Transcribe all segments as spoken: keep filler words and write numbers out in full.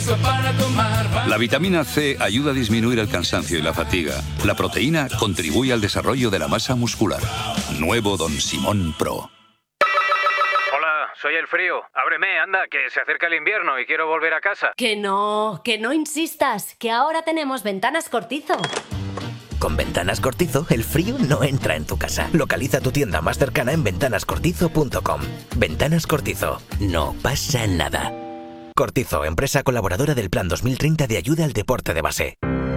para tomar. La vitamina C ayuda a disminuir el cansancio y la fatiga. La proteína contribuye al desarrollo de la masa muscular. Nuevo Don Simón Pro. Soy el frío. Ábreme, anda, que se acerca el invierno y quiero volver a casa. Que no, que no insistas, que ahora tenemos Ventanas Cortizo. Con Ventanas Cortizo, el frío no entra en tu casa. Localiza tu tienda más cercana en ventanas cortizo punto com. Ventanas Cortizo. No pasa nada. Cortizo, empresa colaboradora del Plan dos mil treinta de ayuda al deporte de base.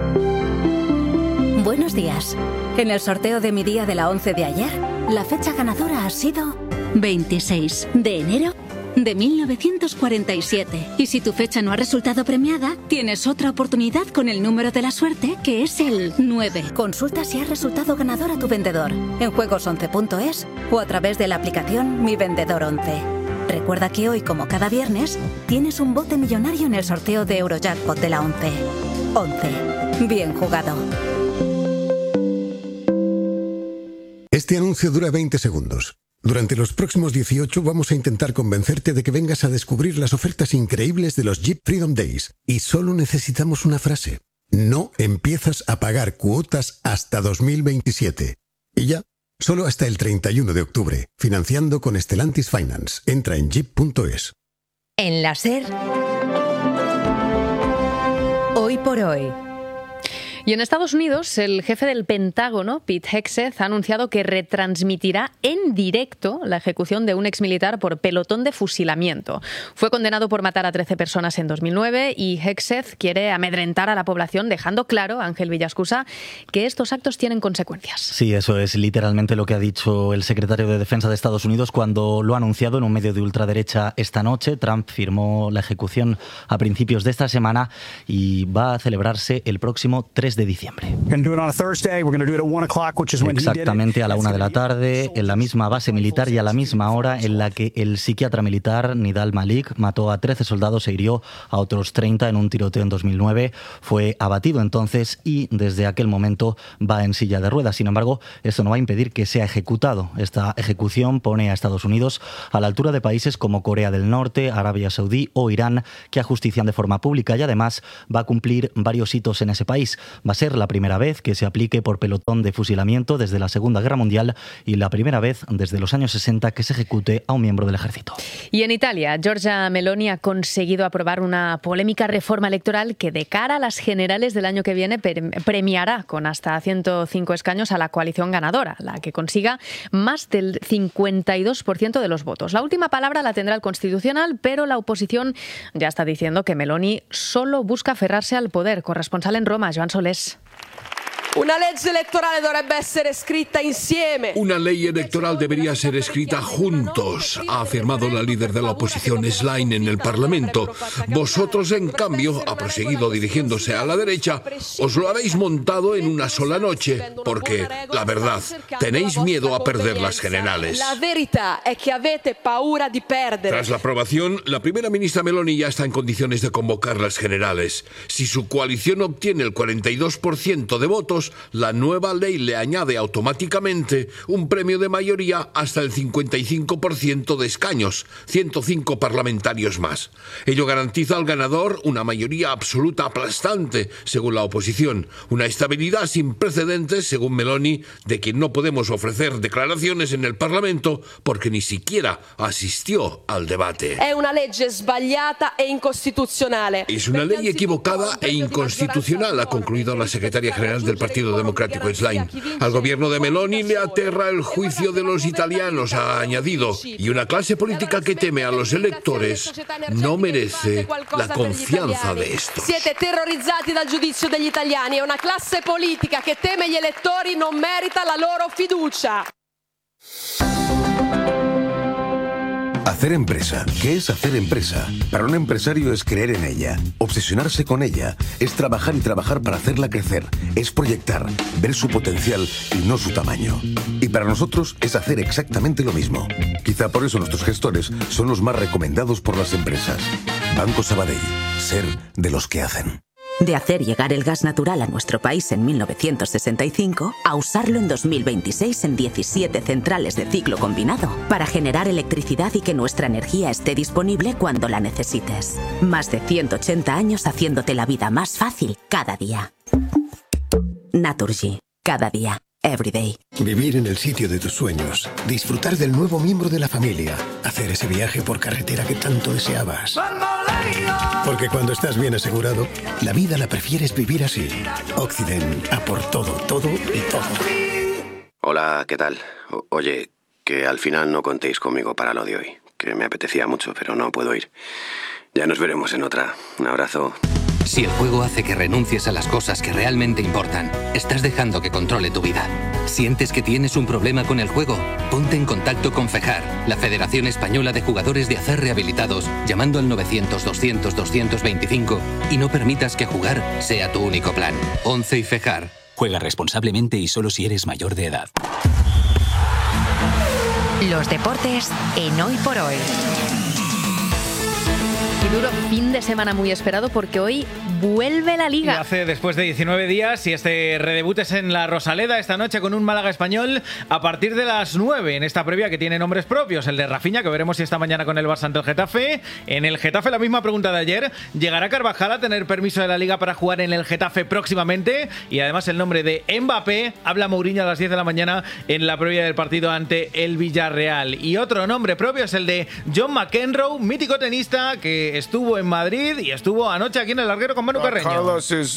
Buenos días. En el sorteo de mi día de la once de ayer, la fecha ganadora ha sido veintiséis de enero de mil novecientos cuarenta y siete. Y si tu fecha no ha resultado premiada, tienes otra oportunidad con el número de la suerte, que es el nueve. Consulta si ha resultado ganador a tu vendedor en juegos once punto es o a través de la aplicación Mi Vendedor once. Recuerda que hoy, como cada viernes, tienes un bote millonario en el sorteo de Eurojackpot de la once. once. Bien jugado. Este anuncio dura veinte segundos. Durante los próximos dieciocho vamos a intentar convencerte de que vengas a descubrir las ofertas increíbles de los Jeep Freedom Days. Y solo necesitamos una frase. No empiezas a pagar cuotas hasta dos mil veintisiete. Y ya, solo hasta el treinta y uno de octubre. Financiando con Stellantis Finance. Entra en jeep punto es. En la SER, hoy por hoy. Y en Estados Unidos, el jefe del Pentágono, Pete Hegseth, ha anunciado que retransmitirá en directo la ejecución de un exmilitar por pelotón de fusilamiento. Fue condenado por matar a trece personas en dos mil nueve y Hegseth quiere amedrentar a la población, dejando claro, Ángel Villascusa, que estos actos tienen consecuencias. Sí, eso es literalmente lo que ha dicho el secretario de Defensa de Estados Unidos cuando lo ha anunciado en un medio de ultraderecha esta noche. Trump firmó la ejecución a principios de esta semana y va a celebrarse el próximo tres de diciembre. Exactamente a la una de la tarde, en la misma base militar y a la misma hora en la que el psiquiatra militar Nidal Malik mató a trece soldados e hirió a otros treinta en un tiroteo en dos mil nueve. Fue abatido entonces y desde aquel momento va en silla de ruedas. Sin embargo, esto no va a impedir que sea ejecutado. Esta ejecución pone a Estados Unidos a la altura de países como Corea del Norte, Arabia Saudí o Irán, que ajustician de forma pública y además va a cumplir varios hitos en ese país. Va a ser la primera vez que se aplique por pelotón de fusilamiento desde la Segunda Guerra Mundial y la primera vez desde los años sesenta que se ejecute a un miembro del ejército. Y en Italia, Giorgia Meloni ha conseguido aprobar una polémica reforma electoral que de cara a las generales del año que viene premiará con hasta ciento cinco escaños a la coalición ganadora, la que consiga más del cincuenta y dos por ciento de los votos. La última palabra la tendrá el Constitucional, pero la oposición ya está diciendo que Meloni solo busca aferrarse al poder. Corresponsal en Roma, Joan Solés. Una legge elettorale dovrebbe essere scritta insieme. Una ley electoral debería ser escrita juntos, ha afirmado la líder de la oposición Schlein en el Parlamento. Vosotros, en cambio, ha proseguido dirigiéndose a la derecha, os lo habéis montado en una sola noche, porque, la verdad, tenéis miedo a perder las generales. La verità è che avete paura di perdere. Tras la aprobación, la primera ministra Meloni ya está en condiciones de convocar las generales. Si su coalición obtiene el cuarenta y dos por ciento de votos, la nueva ley le añade automáticamente un premio de mayoría hasta el cincuenta y cinco por ciento de escaños, ciento cinco parlamentarios más. Ello garantiza al ganador una mayoría absoluta aplastante, según la oposición, una estabilidad sin precedentes, según Meloni, de quien no podemos ofrecer declaraciones en el Parlamento porque ni siquiera asistió al debate. Es una legge sbagliata e incostituzionale. Es una ley equivocada e inconstitucional, ha concluido la secretaria general del Partido Democrático Schlein. Al gobierno de Meloni le aterra el juicio de los italianos, ha añadido, y una clase política que teme a los electores no merece la confianza de estos. Siete terrorizzati dal giudizio degli italiani e una classe politica che teme gli elettori non merita la loro fiducia. Hacer empresa. ¿Qué es hacer empresa? Para un empresario es creer en ella, obsesionarse con ella, es trabajar y trabajar para hacerla crecer, es proyectar, ver su potencial y no su tamaño. Y para nosotros es hacer exactamente lo mismo. Quizá por eso nuestros gestores son los más recomendados por las empresas. Banco Sabadell. Ser de los que hacen. De hacer llegar el gas natural a nuestro país en mil novecientos sesenta y cinco a usarlo en dos mil veintiséis en diecisiete centrales de ciclo combinado para generar electricidad y que nuestra energía esté disponible cuando la necesites. Más de ciento ochenta años haciéndote la vida más fácil cada día. Naturgy. Cada día. Everyday. Vivir en el sitio de tus sueños. Disfrutar del nuevo miembro de la familia. Hacer ese viaje por carretera que tanto deseabas. Porque cuando estás bien asegurado, la vida la prefieres vivir así. Occident. A por todo, todo y todo. Hola, ¿qué tal? O- oye, que al final no contéis conmigo para lo de hoy. Que me apetecía mucho, pero no puedo ir. Ya nos veremos en otra. Un abrazo. Si el juego hace que renuncies a las cosas que realmente importan, estás dejando que controle tu vida. ¿Sientes que tienes un problema con el juego? Ponte en contacto con FEJAR, la Federación Española de Jugadores de Azar Rehabilitados, llamando al novecientos, doscientos, doscientos veinticinco y no permitas que jugar sea tu único plan. ONCE y FEJAR. Juega responsablemente y solo si eres mayor de edad. Los deportes en Hoy por Hoy. Y duro fin de semana muy esperado porque hoy vuelve la Liga. Lo hace después de diecinueve días y este redebut es en la Rosaleda esta noche con un Málaga Español a partir de las nueve en esta previa que tiene nombres propios. El de Rafinha, que veremos si esta mañana con el Barça ante el Getafe. En el Getafe la misma pregunta de ayer. ¿Llegará Carvajal a tener permiso de la Liga para jugar en el Getafe próximamente? Y además el nombre de Mbappé. Habla Mourinho a las diez de la mañana en la previa del partido ante el Villarreal. Y otro nombre propio es el de John McEnroe, mítico tenista que estuvo en Madrid y estuvo anoche aquí en el Larguero con Manu Carreño. Carlos es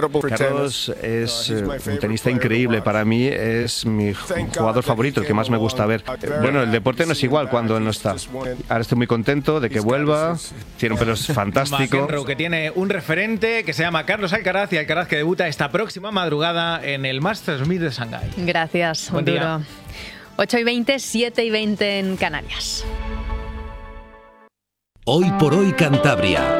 eh, un tenista increíble. Para mí es mi jugador favorito, el que más me gusta ver. Bueno, el deporte no es igual cuando él no está. Ahora estoy muy contento de que vuelva. Tiene un pelo fantástico. McEnroe, que tiene un referente que se llama Carlos Alcaraz, y Alcaraz que debuta esta próxima madrugada en el Masters mil de Shanghái. Gracias, Buen Duro. día. ocho y veinte, siete y veinte en Canarias. Hoy por hoy Cantabria.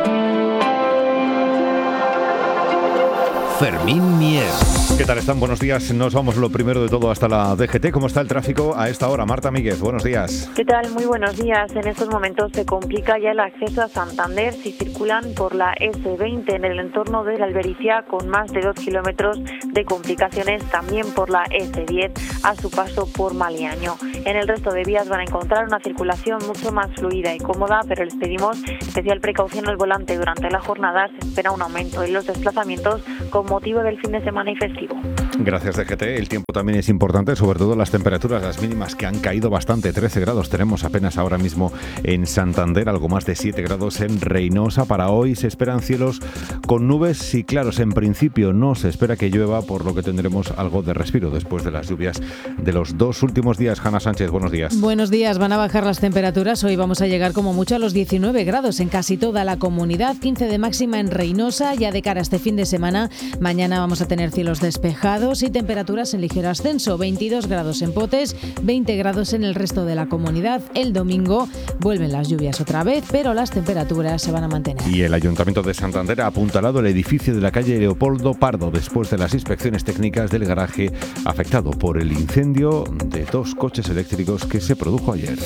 Fermín Mier. ¿Qué tal están? Buenos días. Nos vamos lo primero de todo hasta la D G T. ¿Cómo está el tráfico a esta hora? Marta Míguez, buenos días. ¿Qué tal? Muy buenos días. En estos momentos se complica ya el acceso a Santander si circulan por la ese veinte en el entorno de la Albericia con más de dos kilómetros de complicaciones, también por la ese diez a su paso por Maliaño. En el resto de vías van a encontrar una circulación mucho más fluida y cómoda, pero les pedimos especial precaución al volante. Durante la jornada se espera un aumento en los desplazamientos con motivo del fin de semana y festivo. Gracias, D G T. El tiempo también es importante, sobre todo las temperaturas, las mínimas que han caído bastante. trece grados tenemos apenas ahora mismo en Santander, algo más de siete grados en Reynosa. Para hoy se esperan cielos con nubes y claros. En principio no se espera que llueva, por lo que tendremos algo de respiro después de las lluvias de los dos últimos días. Hanna Sánchez, buenos días. Buenos días. Van a bajar las temperaturas. Hoy vamos a llegar como mucho a los diecinueve grados en casi toda la comunidad, quince de máxima en Reynosa. Ya de cara a este fin de semana, mañana vamos a tener cielos despejados y temperaturas en ligero ascenso, veintidós grados en Potes, veinte grados en el resto de la comunidad. El domingo vuelven las lluvias otra vez, pero las temperaturas se van a mantener. Y el Ayuntamiento de Santander ha apuntalado el edificio de la calle Leopoldo Pardo después de las inspecciones técnicas del garaje afectado por el incendio de dos coches eléctricos que se produjo ayer.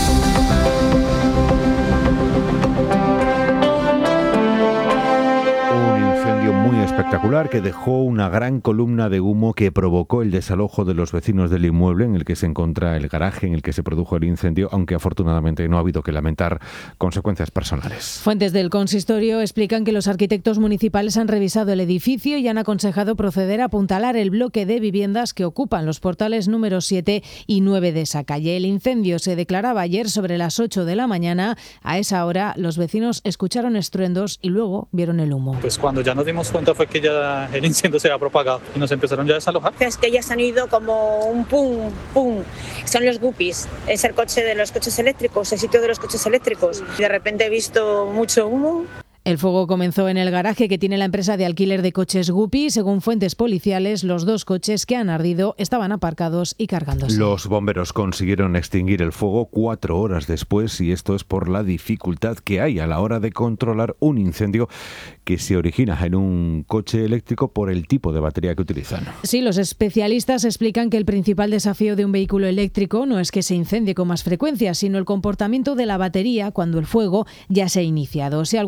Muy espectacular que dejó una gran columna de humo que provocó el desalojo de los vecinos del inmueble en el que se encuentra el garaje en el que se produjo el incendio, aunque afortunadamente no ha habido que lamentar consecuencias personales. Fuentes del consistorio explican que los arquitectos municipales han revisado el edificio y han aconsejado proceder a apuntalar el bloque de viviendas que ocupan los portales número siete y nueve de esa calle. El incendio se declaraba ayer sobre las ocho de la mañana. A esa hora los vecinos escucharon estruendos y luego vieron el humo. Pues cuando ya nos dimos cuenta fue que ya el incendio se había propagado y nos empezaron ya a desalojar. Es que ya se han ido como un pum, pum. Son los guppies, es el coche de los coches eléctricos, el sitio de los coches eléctricos. De repente he visto mucho humo. El fuego comenzó en el garaje que tiene la empresa de alquiler de coches Guppy. Según fuentes policiales, los dos coches que han ardido estaban aparcados y cargándose. Los bomberos consiguieron extinguir el fuego cuatro horas después, y esto es por la dificultad que hay a la hora de controlar un incendio que se origina en un coche eléctrico por el tipo de batería que utilizan. Sí, los especialistas explican que el principal desafío de un vehículo eléctrico no es que se incendie con más frecuencia, sino el comportamiento de la batería cuando el fuego ya se ha iniciado. Si alguna de sus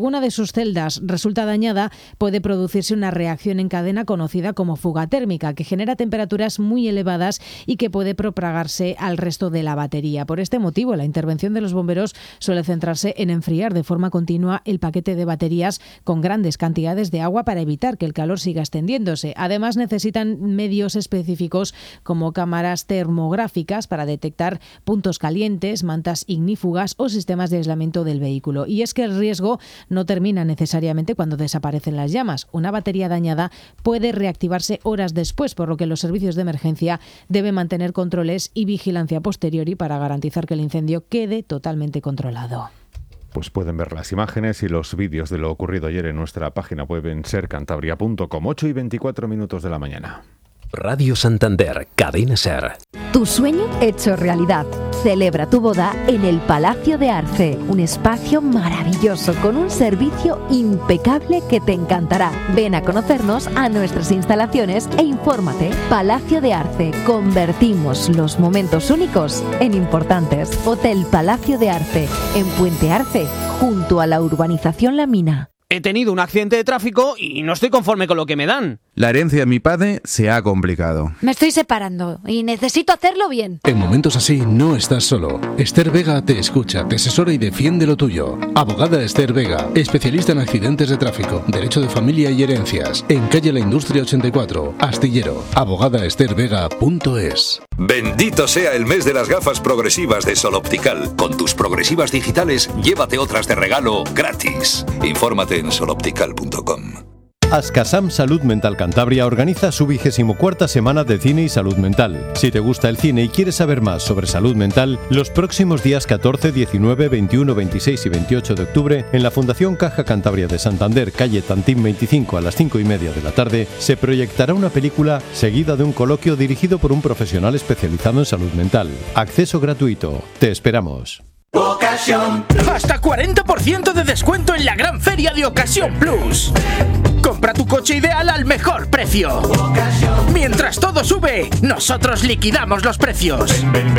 dos celdas resulta dañada, puede producirse una reacción en cadena conocida como fuga térmica, que genera temperaturas muy elevadas y que puede propagarse al resto de la batería. Por este motivo, la intervención de los bomberos suele centrarse en enfriar de forma continua el paquete de baterías con grandes cantidades de agua para evitar que el calor siga extendiéndose. Además, necesitan medios específicos como cámaras termográficas para detectar puntos calientes, mantas ignífugas o sistemas de aislamiento del vehículo. Y es que el riesgo no termina necesariamente cuando desaparecen las llamas. Una batería dañada puede reactivarse horas después, por lo que los servicios de emergencia deben mantener controles y vigilancia posteriori para garantizar que el incendio quede totalmente controlado. Pues pueden ver las imágenes y los vídeos de lo ocurrido ayer en nuestra página web en ser cantabria punto com. ocho y veinticuatro minutos de la mañana. Radio Santander, Cadena Ser. Tu sueño hecho realidad. Celebra tu boda en el Palacio de Arce, un espacio maravilloso con un servicio impecable que te encantará. Ven a conocernos a nuestras instalaciones e infórmate. Palacio de Arce, convertimos los momentos únicos en importantes. Hotel Palacio de Arce, en Puente Arce, junto a la urbanización La Mina. He tenido un accidente de tráfico y no estoy conforme con lo que me dan. La herencia de mi padre se ha complicado. Me estoy separando y necesito hacerlo bien. En momentos así no estás solo. Esther Vega te escucha, te asesora y defiende lo tuyo. Abogada Esther Vega, especialista en accidentes de tráfico, derecho de familia y herencias. En calle La Industria ochenta y cuatro, Astillero. abogada ester vega punto es. Bendito sea el mes de las gafas progresivas de Sol Optical. Con tus progresivas digitales, llévate otras de regalo gratis. Infórmate en sol optical punto com. Ascasam Salud Mental Cantabria organiza su vigésimo cuarta semana de cine y salud mental. Si te gusta el cine y quieres saber más sobre salud mental, los próximos días catorce, diecinueve, veintiuno, veintiséis y veintiocho de octubre, en la Fundación Caja Cantabria de Santander, calle Tantín veinticinco a las cinco y media de la tarde, se proyectará una película seguida de un coloquio dirigido por un profesional especializado en salud mental. Acceso gratuito. Te esperamos. Ocasión. Hasta cuarenta por ciento de descuento en la gran feria de Ocasión Plus. Compra tu coche ideal al mejor precio. Ocasión. Mientras todo sube, nosotros liquidamos los precios. Ven, ven,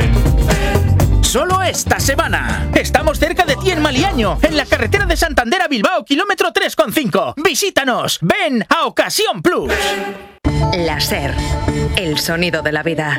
ven. Solo esta semana. Estamos cerca de ti en Maliaño, en la carretera de Santander a Bilbao, kilómetro tres coma cinco. Visítanos. Ven a Ocasión Plus. La Ser, el sonido de la vida.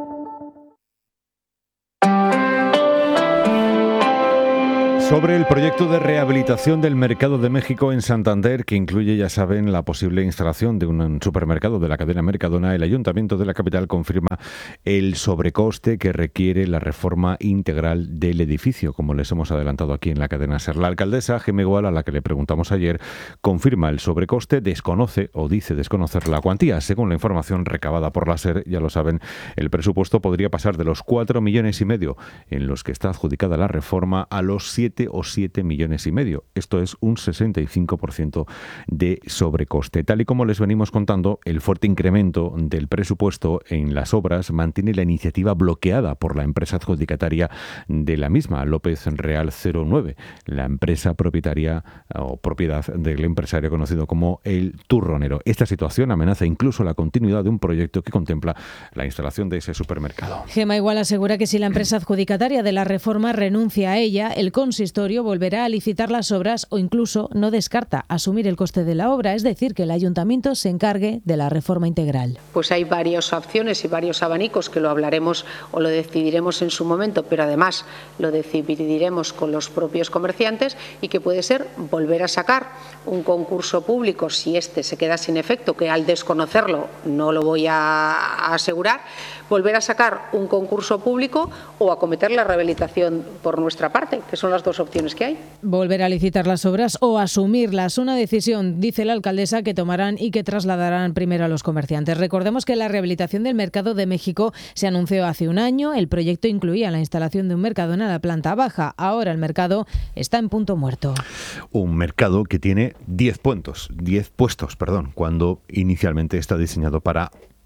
Sobre el proyecto de rehabilitación del Mercado de México en Santander, que incluye, ya saben, la posible instalación de un supermercado de la cadena Mercadona, el Ayuntamiento de la capital confirma el sobrecoste que requiere la reforma integral del edificio, como les hemos adelantado aquí en la cadena SER. La alcaldesa, Gemma Igual, a la que le preguntamos ayer, confirma el sobrecoste, desconoce o dice desconocer la cuantía. Según la información recabada por la SER, ya lo saben, el presupuesto podría pasar de los cuatro millones y medio en los que está adjudicada la reforma a los siete o siete millones y medio. Esto es un sesenta y cinco por ciento de sobrecoste. Tal y como les venimos contando, el fuerte incremento del presupuesto en las obras mantiene la iniciativa bloqueada por la empresa adjudicataria de la misma, López Real cero nueve, la empresa propietaria o propiedad del empresario conocido como El Turronero. Esta situación amenaza incluso la continuidad de un proyecto que contempla la instalación de ese supermercado. Gemma Igual asegura que si la empresa adjudicataria de la reforma renuncia a ella, el consistorio volverá a licitar las obras o incluso no descarta asumir el coste de la obra, es decir, que el ayuntamiento se encargue de la reforma integral. Pues hay varias opciones y varios abanicos que lo hablaremos o lo decidiremos en su momento, pero además lo decidiremos con los propios comerciantes y que puede ser volver a sacar un concurso público si este se queda sin efecto, que al desconocerlo no lo voy a asegurar, volver a sacar un concurso público o acometer la rehabilitación por nuestra parte, que son las dos opciones que hay. Volver a licitar las obras o asumirlas, una decisión, dice la alcaldesa, que tomarán y que trasladarán primero a los comerciantes. Recordemos que la rehabilitación del Mercado de México se anunció hace un año. El proyecto incluía la instalación de un Mercadona en la planta baja. Ahora el mercado está en punto muerto. Un mercado que tiene diez puntos, diez puestos, perdón, cuando inicialmente está diseñado para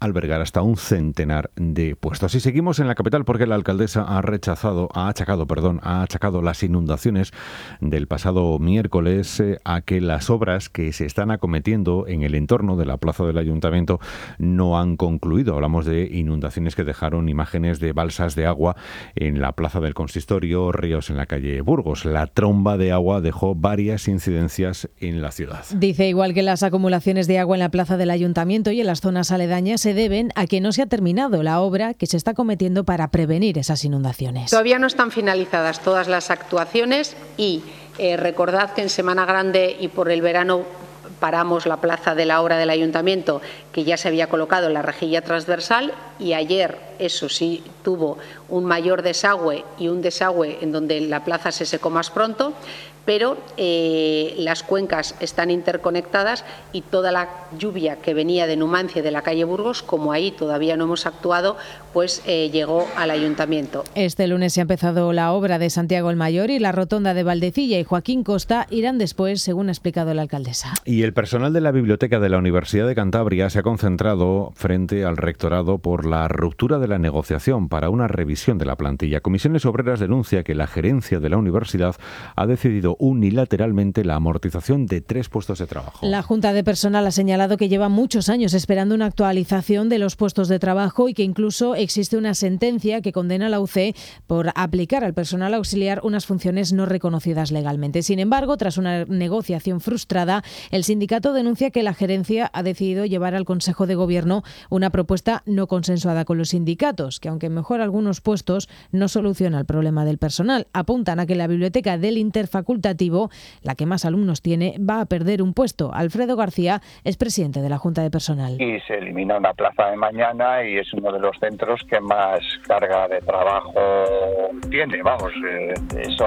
albergar hasta un centenar de puestos. Y seguimos en la capital porque la alcaldesa ha rechazado, ha achacado, perdón, ha achacado las inundaciones del pasado miércoles eh, a que las obras que se están acometiendo en el entorno de la plaza del Ayuntamiento no han concluido. Hablamos de inundaciones que dejaron imágenes de balsas de agua en la plaza del Consistorio, ríos en la calle Burgos. La tromba de agua dejó varias incidencias en la ciudad. Dice igual que las acumulaciones de agua en la plaza del Ayuntamiento y en las zonas aledañas se deben a que no se ha terminado la obra que se está cometiendo para prevenir esas inundaciones. Todavía no están finalizadas todas las actuaciones y eh, recordad que en Semana Grande y por el verano paramos la plaza de la obra del Ayuntamiento, que ya se había colocado en la rejilla transversal, y ayer eso sí tuvo un mayor desagüe y un desagüe en donde la plaza se secó más pronto, pero eh, las cuencas están interconectadas y toda la lluvia que venía de Numancia de la calle Burgos, como ahí todavía no hemos actuado, pues eh, llegó al Ayuntamiento. Este lunes se ha empezado la obra de Santiago el Mayor y la rotonda de Valdecilla y Joaquín Costa irán después, según ha explicado la alcaldesa. Y el personal de la Biblioteca de la Universidad de Cantabria se ha concentrado frente al rectorado por la ruptura de la negociación para una revisión de la plantilla. Comisiones Obreras denuncia que la gerencia de la universidad ha decidido unilateralmente la amortización de tres puestos de trabajo. La Junta de Personal ha señalado que lleva muchos años esperando una actualización de los puestos de trabajo y que incluso existe una sentencia que condena a la U C por aplicar al personal auxiliar unas funciones no reconocidas legalmente. Sin embargo, tras una negociación frustrada, el sindicato denuncia que la gerencia ha decidido llevar al Consejo de Gobierno una propuesta no consensuada con los sindicatos, que aunque mejora algunos puestos, no soluciona el problema del personal. Apuntan a que la biblioteca del interfacultativo, la que más alumnos tiene, va a perder un puesto. Alfredo García es presidente de la Junta de Personal. Y se elimina una plaza de mañana y es uno de los centros que más carga de trabajo tiene. Vamos, eh, eso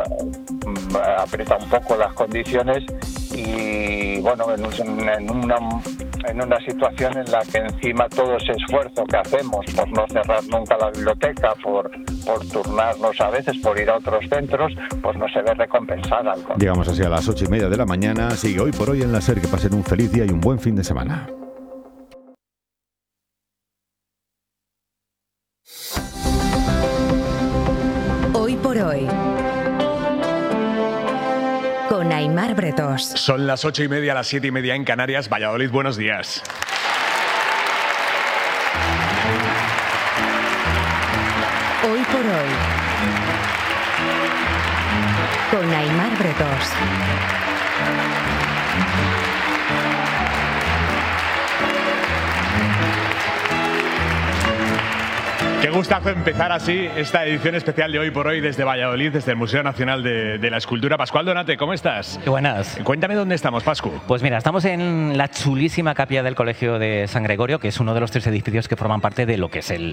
aprieta un poco las condiciones y bueno, en, un, en, una, en una situación en la que encima todo ese esfuerzo que hacemos por no cerrar nunca la biblioteca, por, por turnarnos a veces, por ir a otros centros, pues no se ve recompensada. Llegamos así a las ocho y media de la mañana. Sigue Hoy por Hoy en la SER. Que pasen un feliz día y un buen fin de semana. Hoy por Hoy, con Aimar Bretos. Son las ocho y media, las siete y media en Canarias. Valladolid, buenos días. Hoy por Hoy, con Aimar Bretos. Qué gustazo empezar así esta edición especial de Hoy por Hoy desde Valladolid, desde el Museo Nacional de, de la Escultura. Pascual Donate, ¿cómo estás? Qué buenas. Cuéntame dónde estamos, Pascu. Pues mira, estamos en la chulísima capilla del Colegio de San Gregorio, que es uno de los tres edificios que forman parte de lo que es el